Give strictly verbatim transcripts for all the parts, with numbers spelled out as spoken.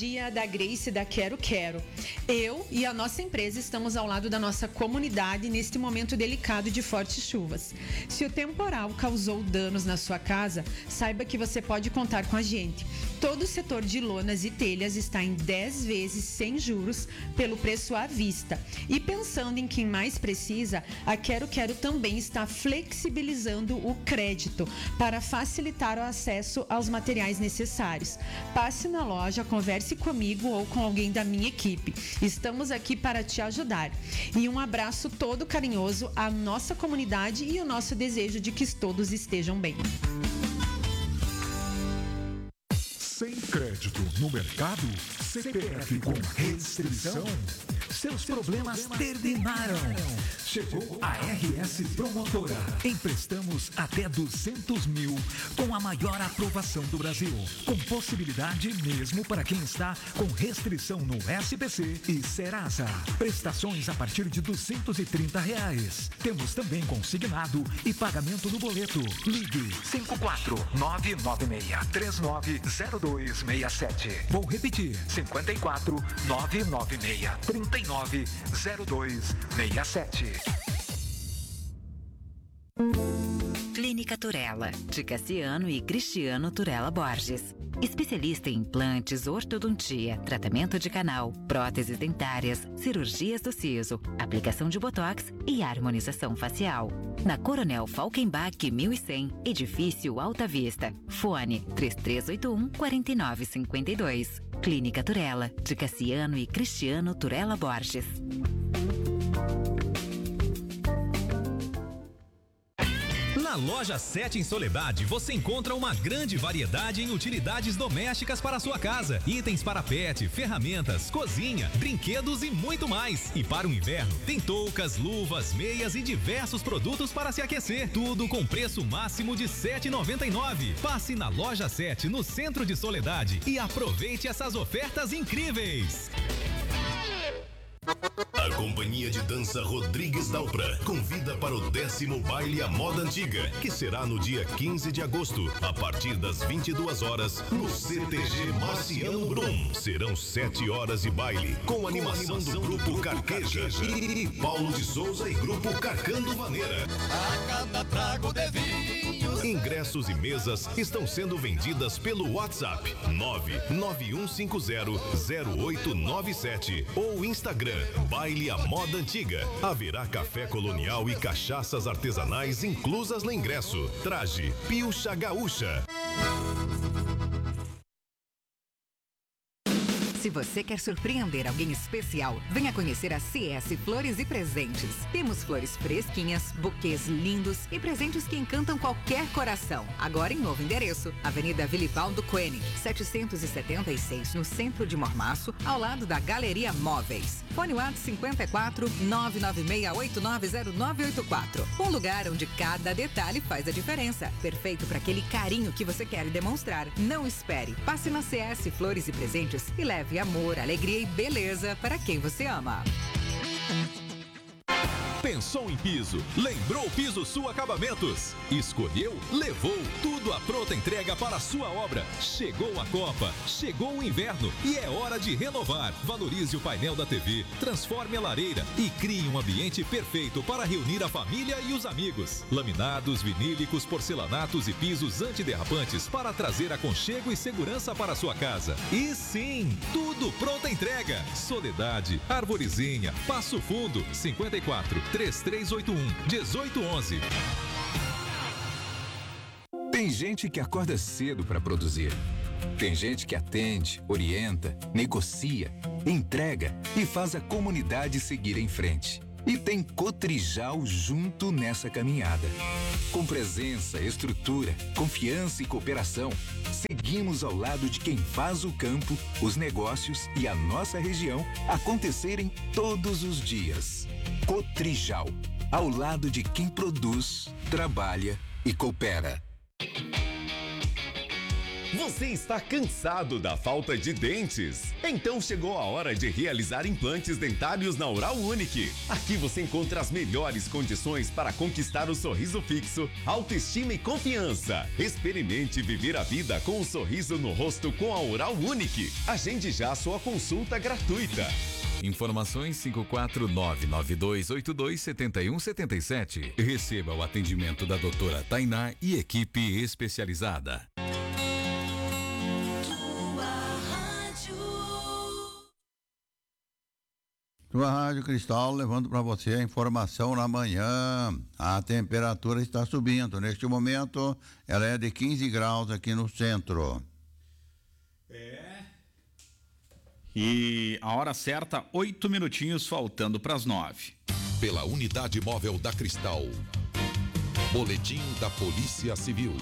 dia da Grace da Quero Quero. Eu e a nossa empresa estamos ao lado da nossa comunidade neste momento delicado de fortes chuvas. Se o temporal causou danos na sua casa, saiba que você pode contar com a gente. Todo o setor de lonas e telhas está em dez vezes sem juros pelo preço à vista. E pensando em quem mais precisa, a Quero Quero também está flexibilizando o crédito para facilitar o acesso aos materiais necessários. Passe na loja, converse comigo ou com alguém da minha equipe. Estamos aqui para te ajudar. E um abraço todo carinhoso à nossa comunidade e o nosso desejo de que todos estejam bem. Sem crédito no mercado? C P F com restrição? Seus problemas terminaram. Chegou a R S Promotora. Emprestamos até duzentos mil com a maior aprovação do Brasil. Com possibilidade mesmo para quem está com restrição no S P C e Serasa. Prestações a partir de duzentos e trinta reais. Temos também consignado e pagamento do boleto. Ligue cinco quatro nove nove seis três nove zero dois seis sete. Vou repetir. cinco quatro nove nove seis três nove zero dois seis sete. Clínica Turella, de Cassiano e Cristiano Turella Borges. Especialista em implantes, ortodontia, tratamento de canal, próteses dentárias, cirurgias do siso, aplicação de botox e harmonização facial. Na Coronel Falkenbach mil e cem, edifício Alta Vista. Fone três três oito um, quatro nove cinco dois. Clínica Turella, de Cassiano e Cristiano Turella Borges. Na Loja sete em Soledade, você encontra uma grande variedade em utilidades domésticas para a sua casa. Itens para pet, ferramentas, cozinha, brinquedos e muito mais. E para o inverno, tem toucas, luvas, meias e diversos produtos para se aquecer. Tudo com preço máximo de sete reais e noventa e nove centavos. Passe na Loja sete, no centro de Soledade, e aproveite essas ofertas incríveis. A Companhia de Dança Rodrigues Dalpra convida para o décimo Baile à Moda Antiga, que será no dia quinze de agosto, a partir das vinte e duas horas, no C T G Marciano Brum. Serão sete horas de baile, com animação do Grupo Carqueja e Paulo de Souza e Grupo Carcando Vaneira. A cada trago de vinhos. Ingressos e mesas estão sendo vendidas pelo WhatsApp nove nove um cinco zero zero oito nove sete ou Instagram Baile à Moda Antiga. Haverá café colonial e cachaças artesanais inclusas no ingresso. Traje Pilcha Gaúcha. Se você quer surpreender alguém especial, venha conhecer a C S Flores e Presentes. Temos flores fresquinhas, buquês lindos e presentes que encantam qualquer coração. Agora em novo endereço, Avenida Vilivaldo Koenig, setecentos e setenta e seis, no centro de Mormaço, ao lado da Galeria Móveis. Fone WhatsApp cinco quatro nove nove seis oito nove zero nove oito quatro. Um lugar onde cada detalhe faz a diferença. Perfeito para aquele carinho que você quer demonstrar. Não espere. Passe na C S Flores e Presentes e leve amor, alegria e beleza para quem você ama. Pensou em piso? Lembrou Piso Sul Acabamentos? Escolheu? Levou. Tudo à pronta entrega para a sua obra. Chegou a Copa, chegou o inverno e é hora de renovar. Valorize o painel da T V, transforme a lareira e crie um ambiente perfeito para reunir a família e os amigos. Laminados, vinílicos, porcelanatos e pisos antiderrapantes para trazer aconchego e segurança para a sua casa. E sim, tudo pronta entrega. Soledade, Arvorezinha, Passo Fundo, cinco quatro três três oito um um oito um um. Tem gente que acorda cedo para produzir. Tem gente que atende, orienta, negocia, entrega e faz a comunidade seguir em frente. E tem Cotrijal junto nessa caminhada. Com presença, estrutura, confiança e cooperação, seguimos ao lado de quem faz o campo, os negócios e a nossa região acontecerem todos os dias. Cotrijal, ao lado de quem produz, trabalha e coopera. Você está cansado da falta de dentes? Então chegou a hora de realizar implantes dentários na Oral Unique. Aqui você encontra as melhores condições para conquistar o sorriso fixo, autoestima e confiança. Experimente viver a vida com um sorriso no rosto com a Oral Unique. Agende já sua consulta gratuita. Informações cinco quatro nove nove dois oito dois sete um sete sete. Receba o atendimento da doutora Tainá e equipe especializada. Sua Rádio Cristal levando para você a informação na manhã. A temperatura está subindo. Neste momento, ela é de quinze graus aqui no centro. É. E a hora certa, oito minutinhos faltando para as nove. Pela Unidade Móvel da Cristal. Boletim da Polícia Civil.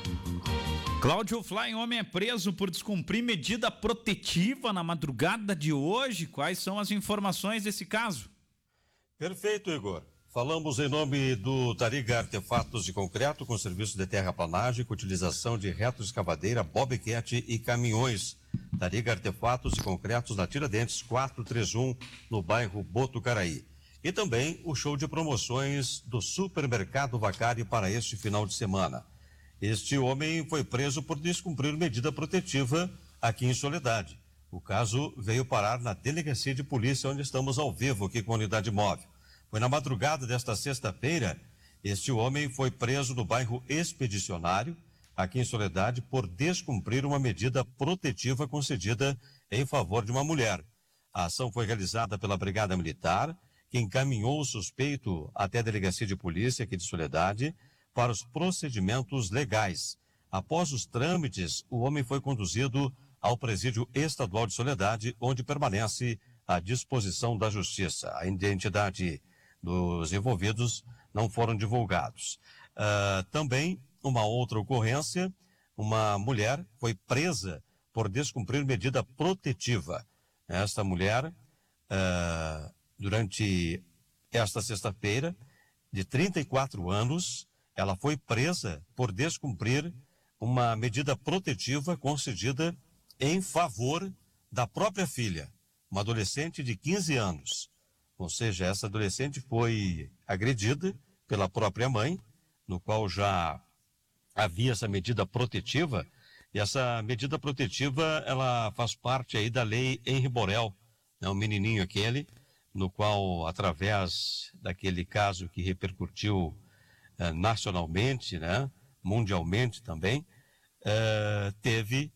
Cláudio Fly, homem é preso por descumprir medida protetiva na madrugada de hoje. Quais são as informações desse caso? Perfeito, Igor. Falamos em nome do Tariga Artefatos de Concreto, com serviço de terraplanagem, com utilização de retroescavadeira, bobcat e caminhões. Tariga Artefatos de Concretos na Tiradentes quatrocentos e trinta e um, no bairro Botucaraí. E também o show de promoções do Supermercado Vacari para este final de semana. Este homem foi preso por descumprir medida protetiva aqui em Soledade. O caso veio parar na Delegacia de Polícia, onde estamos ao vivo aqui com a unidade móvel. Foi na madrugada desta sexta-feira, este homem foi preso no bairro Expedicionário, aqui em Soledade, por descumprir uma medida protetiva concedida em favor de uma mulher. A ação foi realizada pela Brigada Militar, que encaminhou o suspeito até a Delegacia de Polícia aqui de Soledade, para os procedimentos legais. Após os trâmites, o homem foi conduzido ao Presídio Estadual de Soledade, onde permanece à disposição da Justiça. A identidade dos envolvidos não foram divulgados. Uh, também, uma outra ocorrência, uma mulher foi presa por descumprir medida protetiva. Esta mulher, uh, durante esta sexta-feira, de trinta e quatro anos, ela foi presa por descumprir uma medida protetiva concedida em favor da própria filha, uma adolescente de quinze anos. Ou seja, essa adolescente foi agredida pela própria mãe, no qual já havia essa medida protetiva, e essa medida protetiva, ela faz parte aí da lei Henri Borel, né, um menininho aquele, no qual, através daquele caso que repercutiu Uh, nacionalmente, né, mundialmente também, uh, teve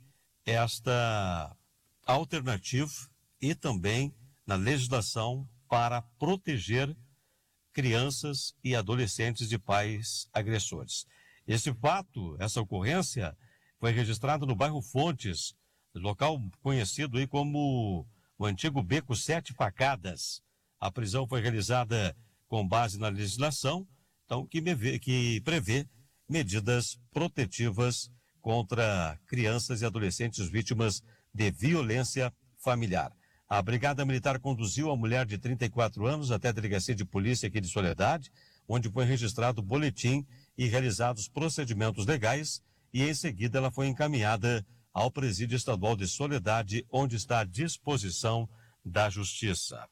esta alternativa e também na legislação para proteger crianças e adolescentes de pais agressores. Esse fato, essa ocorrência, foi registrado no bairro Fontes, local conhecido aí como o antigo Beco Sete Facadas. A prisão foi realizada com base na legislação, então, que, me, que prevê medidas protetivas contra crianças e adolescentes vítimas de violência familiar. A Brigada Militar conduziu a mulher de trinta e quatro anos até a Delegacia de Polícia aqui de Soledade, onde foi registrado o boletim e realizados procedimentos legais, e em seguida ela foi encaminhada ao Presídio Estadual de Soledade, onde está à disposição da Justiça.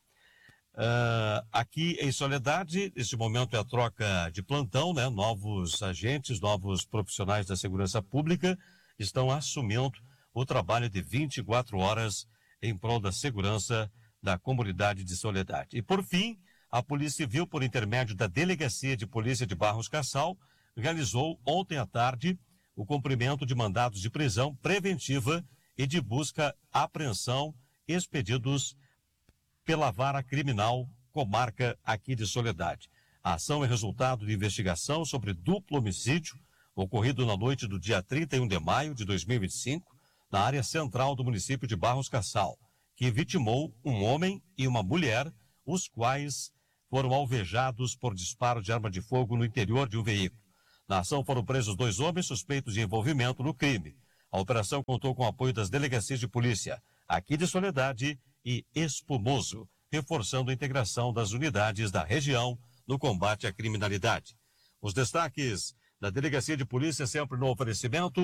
Uh, aqui em Soledade, neste momento é a troca de plantão, né? Novos agentes, novos profissionais da segurança pública estão assumindo o trabalho de vinte e quatro horas em prol da segurança da comunidade de Soledade. E por fim, a Polícia Civil, por intermédio da Delegacia de Polícia de Barros Cassal, realizou ontem à tarde o cumprimento de mandados de prisão preventiva e de busca-apreensão expedidos pela Vara Criminal Comarca aqui de Soledade. A ação é resultado de investigação sobre duplo homicídio ocorrido na noite do dia trinta e um de maio de dois mil e vinte e cinco, na área central do município de Barros Cassal, que vitimou um homem e uma mulher, os quais foram alvejados por disparo de arma de fogo no interior de um veículo. Na ação foram presos dois homens suspeitos de envolvimento no crime. A operação contou com o apoio das delegacias de polícia aqui de Soledade e Espumoso, reforçando a integração das unidades da região no combate à criminalidade. Os destaques da Delegacia de Polícia sempre no oferecimento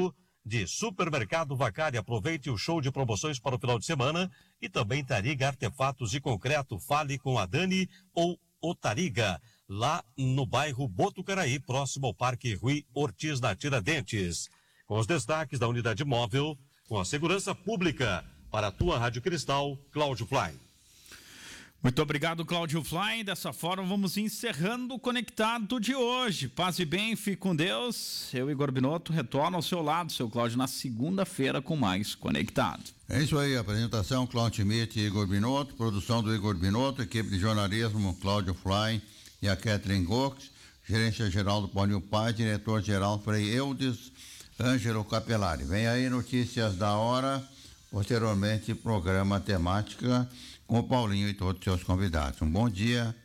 de Supermercado Vacari. Aproveite o show de promoções para o final de semana. E também Tariga Artefatos de Concreto. Fale com a Dani ou o Tariga, lá no bairro Botucaraí, próximo ao Parque Rui Ortiz, na Tiradentes. Com os destaques da unidade móvel, com a segurança pública. Para a tua Rádio Cristal, Cláudio Fly. Muito obrigado, Cláudio Fly. Dessa forma, vamos encerrando o Conectado de hoje. Paz e bem, fique com Deus. Eu, Igor Binotto, retorno ao seu lado, seu Cláudio, na segunda-feira com mais Conectado. É isso aí, apresentação Cláudio Schmidt e Igor Binotto, produção do Igor Binotto, equipe de jornalismo Cláudio Fly e a Catherine Gox, gerência geral do Paulinho Paz, diretor-geral Frei Eudes Ângelo Capelari. Vem aí notícias da hora, posteriormente programa temática com o Paulinho e todos os seus convidados. Um bom dia